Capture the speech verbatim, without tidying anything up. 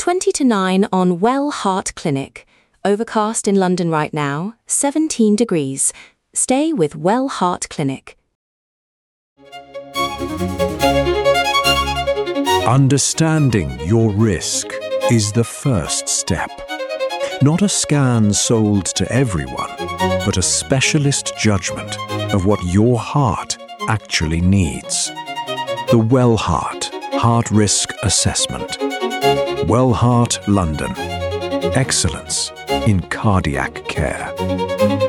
twenty to nine on Well Heart Clinic. Overcast in London right now, seventeen degrees. Stay with Well Heart Clinic. Understanding your risk is the first step. Not a scan sold to everyone, but a specialist judgment of what your heart actually needs. The Well Heart Heart Risk Assessment. Well Heart London. Excellence in cardiac care.